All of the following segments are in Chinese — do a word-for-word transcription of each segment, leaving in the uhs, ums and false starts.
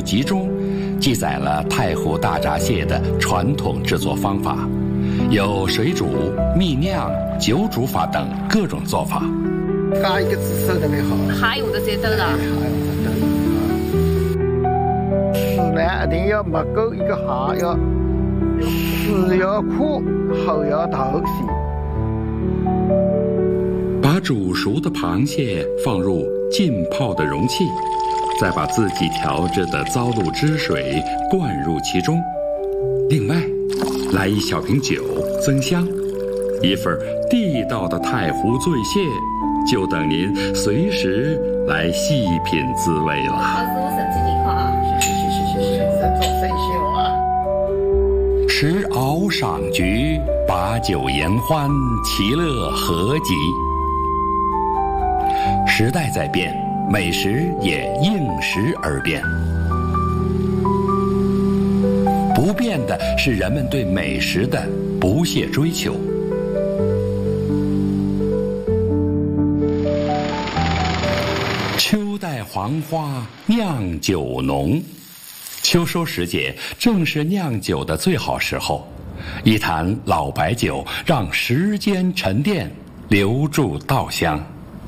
集》中，记载了太湖大闸蟹的传统制作方法，有水煮、蜜酿、酒煮法等各种做法。 加一个紫色特别好， 还用的这豆啊？ 吃呢一定要没够一个蟹，要丝要苦，后要透细。 把煮熟的螃蟹放入浸泡的容器，再把自己调制的糟卤汁水灌入其中。另外，来一小瓶酒增香，一份地道的太湖醉蟹，就等您随时来细品滋味了。 老师，我身体健康啊！ 谢谢谢谢谢谢，身壮身秀啊！ 持鳌赏菊，把酒言欢，其乐何极？时代在变，美食也应时而变。不变的是人们对美食的不懈追求。秋带黄花，酿酒浓。秋收时节，正是酿酒的最好时候。一坛老白酒，让时间沉淀，留住稻香。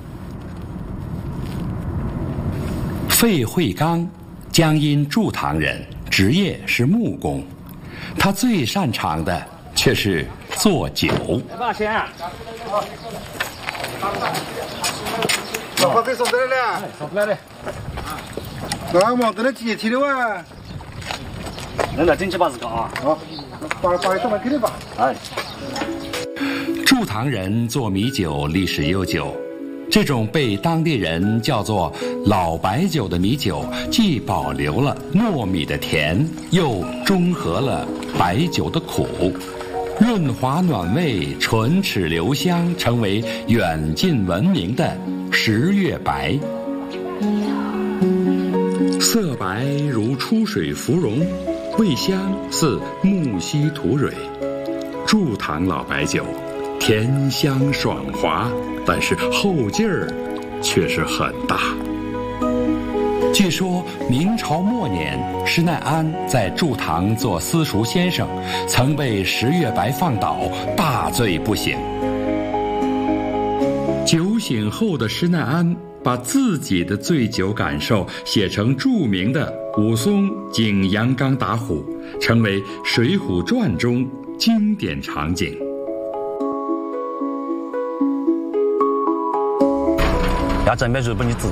费惠刚，江阴祝塘人，职业是木工，他最擅长的却是做酒。 来吧，先啊！ 老婆给送得了， 送不来了。 那忙跟他接替的哇。 那那整起把子搞啊！ 好，把把一碗给你吧。 哎。 祝塘人做米酒历史悠久。这种被当地人叫做老白酒的米酒，既保留了糯米的甜，又中和了白酒的苦，润滑暖胃，唇齿留香，成为远近闻名的十月白。色白如出水芙蓉，味香似木樨土蕊。祝塘老白酒甜香爽滑，但是后劲儿却是很大。据说明朝末年，施耐庵在祝塘做私塾先生，曾被十月白放倒，大醉不醒。酒醒后的施耐庵把自己的醉酒感受写成著名的武松景阳冈打虎，成为《水浒传》中经典场景。 要准备就不你治，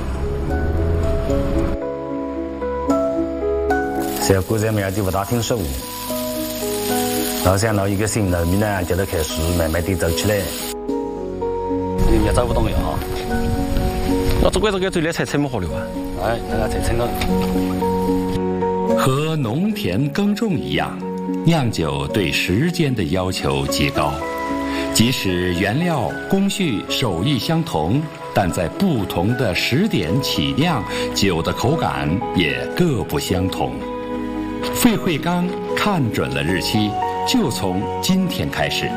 小姑娘们要就不大听说，然后想到一个新农民呢，就得开始慢慢地走起来。你也找不懂了哈，那这个这个最来才成么好了啊？哎，那才成了。 和农田耕种一样，酿酒对时间的要求极高，即使原料、工序、手艺相同，但在不同的时点起酿，酒的口感也各不相同。费惠刚看准了日期，就从今天开始。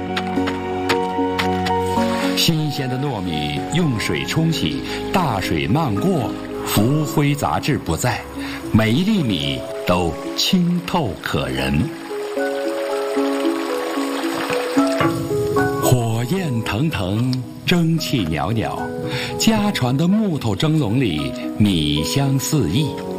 新鲜的糯米用水冲洗，大水漫过，浮灰杂质不在，每一粒米都清透可人。火焰腾腾，蒸汽袅袅，家传的木头蒸笼里米香四溢。